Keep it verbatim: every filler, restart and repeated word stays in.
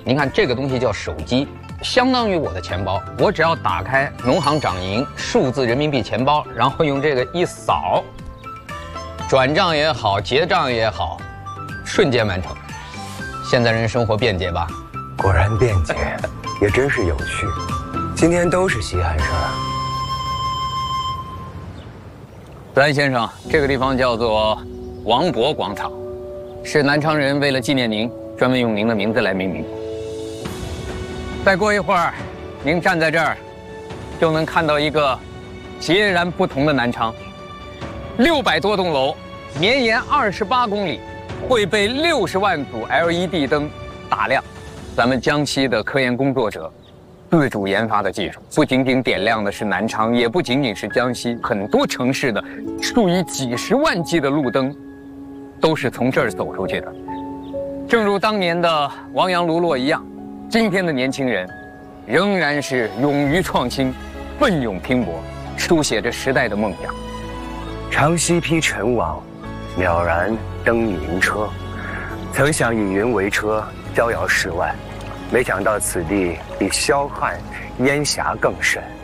您看这个东西叫手机，相当于我的钱包。我只要打开农行掌银数字人民币钱包，然后用这个一扫，转账也好，结账也好，瞬间完成。现在人生活便捷吧？ 果然便捷，也真是有趣。今天都是稀罕事儿。 子安先生，这个地方叫做王勃广场，是南昌人为了纪念您，专门用您的名字来命名。再过一会儿，您站在这儿，就能看到一个截然不同的南昌。六百多栋楼，绵延二十八公里，会被六十万组 L E D 灯打亮。咱们江西的科研工作者自主研发的技术，不仅仅点亮的是南昌，也不仅仅是江西，很多城市的数以几十万计的路灯，都是从这儿走出去的。正如当年的王阳、卢洛一样，今天的年轻人仍然是勇于创新，奋勇拼搏，书写着时代的梦想。 长溪披尘网，渺然灯明车。曾想以云为车，逍遥世外，没想到此地比霄汉烟霞更甚。